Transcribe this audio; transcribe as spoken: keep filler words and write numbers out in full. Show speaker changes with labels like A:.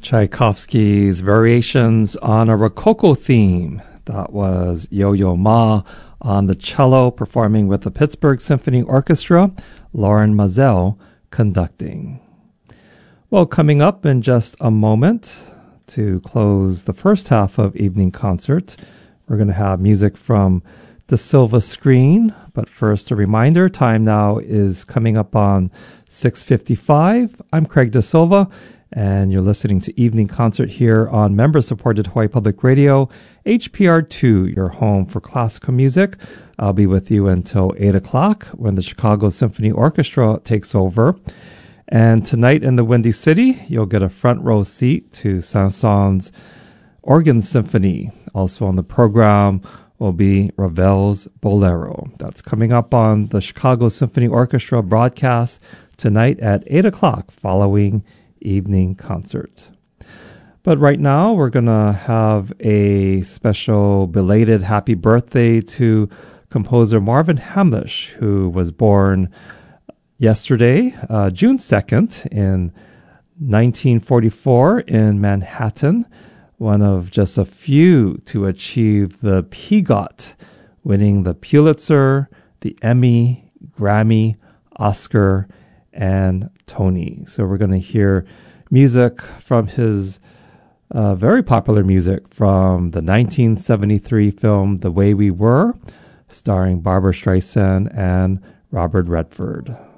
A: Tchaikovsky's Variations on a Rococo Theme. That was Yo-Yo Ma on the cello, performing with the Pittsburgh Symphony Orchestra, Loren Maazel conducting. Well, coming up in just a moment to close the first half of Evening Concert, we're going to have music from De Silva Screen. But first, a reminder, time now is coming up on six fifty-five. I'm Craig De Silva, and you're listening to Evening Concert here on member-supported Hawaii Public Radio, H P R two, your home for classical music. I'll be with you until eight o'clock when the Chicago Symphony Orchestra takes over. And tonight in the Windy City, you'll get a front row seat to Saint-Saëns Organ Symphony. Also on the program will be Ravel's Bolero. That's coming up on the Chicago Symphony Orchestra broadcast tonight at eight o'clock following Evening Concert. But right now, we're going to have a special belated happy birthday to composer Marvin Hamlisch, who was born yesterday, uh, June second, in nineteen forty-four in Manhattan, one of just a few to achieve the PEGOT, winning the Pulitzer, the Emmy, Grammy, Oscar, and Tony. So we're going to hear music from his uh, very popular music from the nineteen seventy-three film The Way We Were, starring Barbra Streisand and Robert Redford.